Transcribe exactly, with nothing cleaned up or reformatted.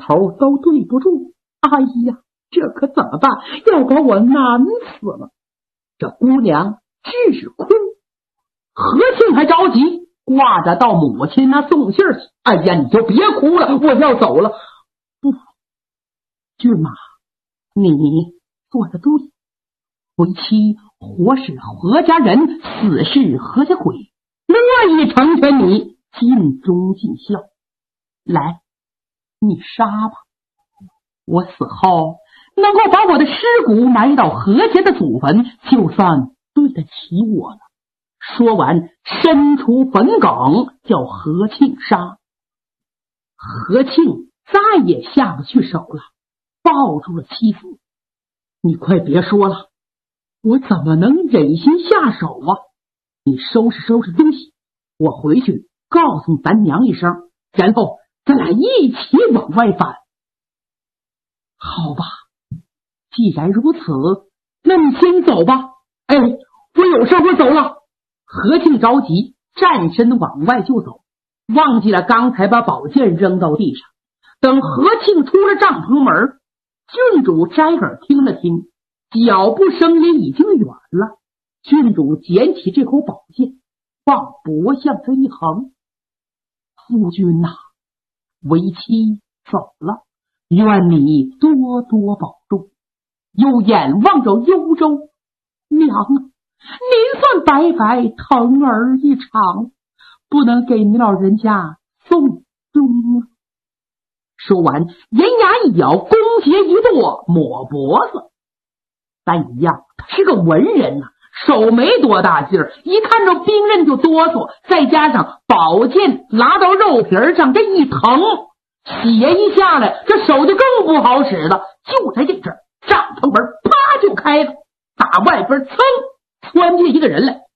头都对不住。哎呀，这可怎么办？要把我难死了。这姑娘只是哭，何庆还着急，挂着到母亲那送信去。哎呀，你就别哭了，我要走了。不，俊马，你做的对，为妻活是何家人，死是何家鬼，乐意成全你，尽忠尽孝。来，你杀吧，我死后能够把我的尸骨埋到何家的祖坟，就算对得起我了。说完，伸出坟埂，叫何庆杀。何庆再也下不去手了，抱住了妻子。你快别说了，我怎么能忍心下手啊？你收拾收拾东西，我回去告诉咱娘一声，然后咱俩一起往外返。好吧，既然如此，那你先走吧。哎，我有事，我走了。何庆着急，站身往外就走，忘记了刚才把宝剑扔到地上。等何庆出了帐篷门，郡主摘耳听了听，脚步声音已经远了。郡主捡起这口宝剑，往脖项上一横：夫君呐、啊，为妻走了，愿你多多保重。又眼望着幽州，娘啊，您算白白疼儿一场，不能给您老人家送终了。说完，银牙一咬，弓节一剁，抹脖子。但一样，他是个文人呐、啊，手没多大劲儿，一看着兵刃就哆嗦，再加上宝剑拉到肉皮上，这一疼，血一下来，这手就更不好使了。就在这阵儿，帐篷门啪就开了，打外边噌窜进一个人来。